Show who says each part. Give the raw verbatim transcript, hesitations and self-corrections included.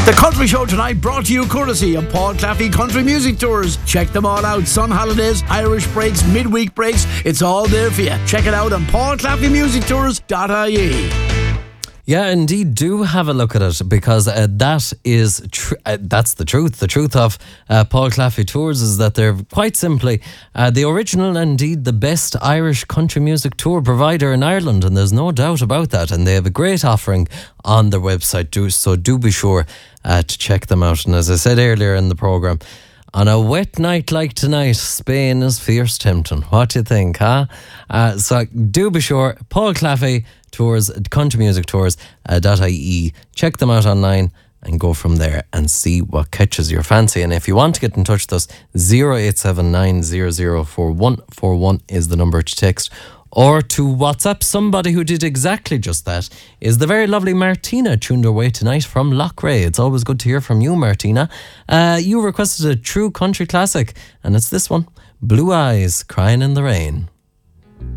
Speaker 1: The Country Show tonight brought to you courtesy of Paul Claffey Country Music Tours. Check them all out. Sun holidays, Irish breaks, midweek breaks. It's all there for you. Check it out on paul claffey music tours dot I E.
Speaker 2: Yeah, indeed, do have a look at it, because uh, that is tr- uh, that's the truth. The truth of uh, Paul Claffey Tours is that they're quite simply uh, the original and indeed the best Irish country music tour provider in Ireland, and there's no doubt about that. And they have a great offering on their website, do, so do be sure uh, to check them out. And as I said earlier in the programme, on a wet night like tonight, Spain is fierce tempting. What do you think, huh? Uh, so do be sure, Paul Claffey Tours, Country Music Tours uh, .ie. Check them out online and go from there and see what catches your fancy. And if you want to get in touch with us, zero eight seven nine zero zero four one four one is the number to text, or to WhatsApp. Somebody who did exactly just that is the very lovely Martina, tuned her way tonight from Loughrea. It's always good to hear from you, Martina. Uh, you requested a true country classic, and it's this one, Blue Eyes, Crying in the Rain.